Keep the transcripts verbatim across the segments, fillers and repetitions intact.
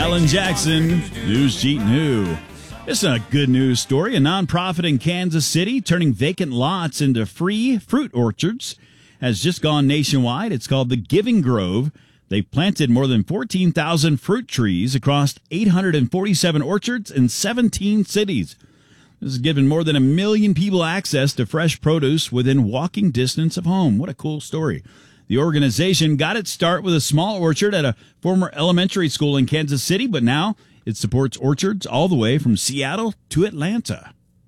Alan Jackson, News Jeet New. It's a good news story. A nonprofit in Kansas City turning vacant lots into free fruit orchards has just gone nationwide. It's called the Giving Grove. They've planted more than fourteen thousand fruit trees across eight hundred forty-seven orchards in seventeen cities. This has given more than a million people access to fresh produce within walking distance of home. What a cool story. The organization got its start with a small orchard at a former elementary school in Kansas City, but now it supports orchards all the way from Seattle to Atlanta.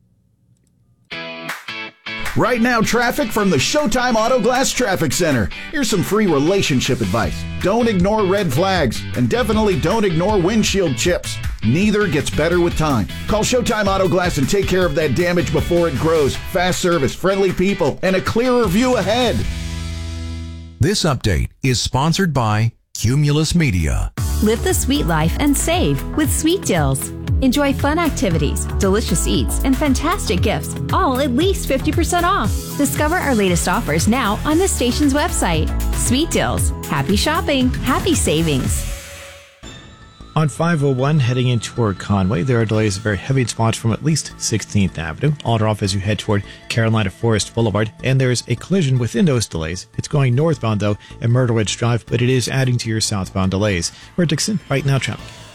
Right now, traffic from the Showtime Auto Glass Traffic Center. Here's some free relationship advice. Don't ignore red flags, and definitely don't ignore windshield chips. Neither gets better with time. Call Showtime Auto Glass and take care of that damage before it grows. Fast service, friendly people, and a clearer view ahead. This update is sponsored by Cumulus Media. Live the sweet life and save with Sweet Deals. Enjoy fun activities, delicious eats, and fantastic gifts, all at least fifty percent off. Discover our latest offers now on the station's website. Sweet Deals. Happy shopping. Happy savings. On five oh one, heading in toward Conway, there are delays at very heavy spots from at least sixteenth Avenue. All are off as you head toward Carolina Forest Boulevard, and there's a collision within those delays. It's going northbound, though, at Myrtle Ridge Drive, but it is adding to your southbound delays. We're Dixon, right now traffic.